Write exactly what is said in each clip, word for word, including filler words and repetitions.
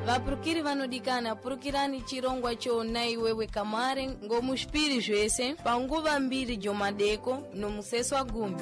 vapurukiri vanodikana purukirani chirongwa chona iwewe kamare ngomushpiri zvese panguva mbiri jomadeko nomuseso wa gumi.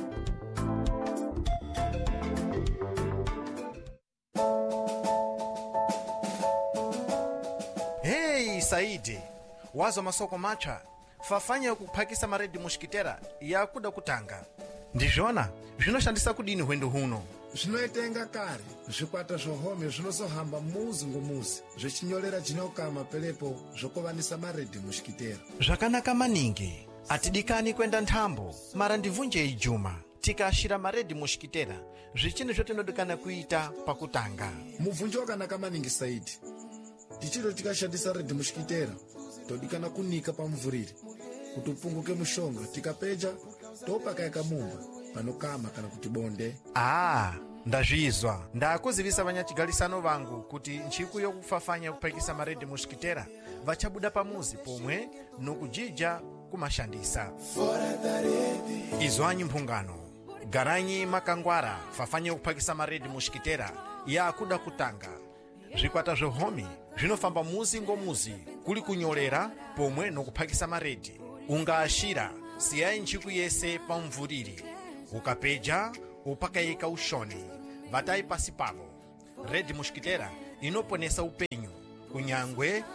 Hey Saidi, wazo masoko macha fafanya kuphakisa maredi mushkitera yakuda kutanga ndizvona zvinoshandisa kudini hwendo huno zvinoitenga kare zvikwata zvohome zvinozohamba muzi ngomuzi zvichinyorera dzinokama pelepo zvokovanisa maredhi mushkitera. Zvakanaka maningi, atidikani kwenda nthambo mara ndivunje ijuma tikashira maredhi mushkitera zvichini zvotinodikana kuita pakutanga. Muvunjo wakanaka maningi Saidi, tichiro tikashandisa redhi mushkitera todikana kunika pamvurire kuti upunguke mushonga tikapeja topakaika mumba panokama kana kuti bonde. Ah, ndazvizwa ndakuzivisa vanyachigalisano vangu kuti nchiku yokufafanya kuphakisa maredhi mushkitera vachabuda pamuzi pomwe nokujija kumashandisa. Izwanyi mphungano, garanyi makangwara fafanya kuphakisa maredhi mushkitera yakuda kutanga. Zvikwata zvohome zvinofamba muzi ngomuzi kuli kunyolera pomwe nokuphakisa maredhi. Ungaashira siyayi nchiku yese pamvuriri ukapeja upakayika ushoni vatayi pasi pavo. Redhi mushkitera inoponesa upenyu kunyangwe